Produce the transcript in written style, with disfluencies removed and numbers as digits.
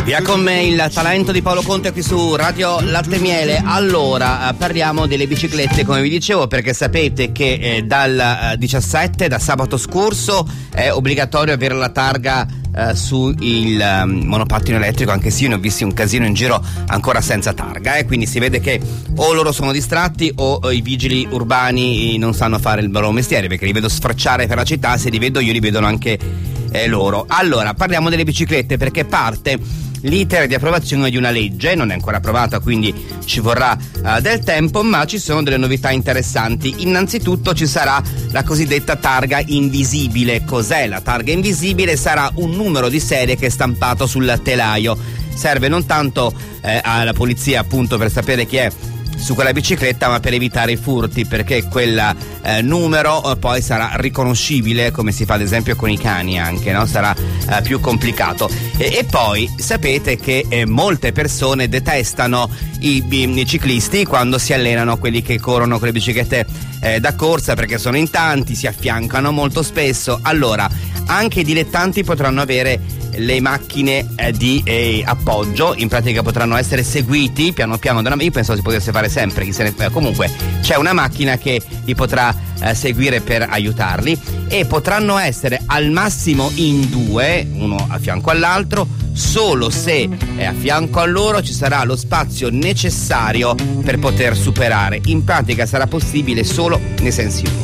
Via con me il talento di Paolo Conte qui su Radio Latte Miele. Allora, parliamo delle biciclette, come vi dicevo, perché sapete che dal 17, da sabato scorso, è obbligatorio avere la targa su il monopattino elettrico, anche se io ne ho visti un casino in giro ancora senza targa, quindi si vede che o loro sono distratti o i vigili urbani non sanno fare il loro mestiere, perché li vedo sfracciare per la città. Se li vedo io, li vedono anche loro. Allora, parliamo delle biciclette, perché parte l'iter di approvazione di una legge, non è ancora approvata, quindi ci vorrà del tempo, ma ci sono delle novità interessanti. Innanzitutto ci sarà la cosiddetta targa invisibile. Cos'è la targa invisibile? Sarà un numero di serie che è stampato sul telaio. Serve non tanto alla polizia, appunto, per sapere chi è su quella bicicletta, ma per evitare i furti, perché quel numero poi sarà riconoscibile, come si fa ad esempio con i cani anche, no? Sarà più complicato. E poi sapete che molte persone detestano i ciclisti quando si allenano, quelli che corrono con le biciclette da corsa, perché sono in tanti, si affiancano molto spesso. Allora, anche i dilettanti potranno avere le macchine di appoggio. In pratica potranno essere seguiti piano piano da una... Io pensavo si potesse fare sempre, comunque c'è una macchina che li potrà seguire per aiutarli, e potranno essere al massimo in due, uno a fianco all'altro, solo se a fianco a loro ci sarà lo spazio necessario per poter superare. In pratica sarà possibile solo nei sensi unici.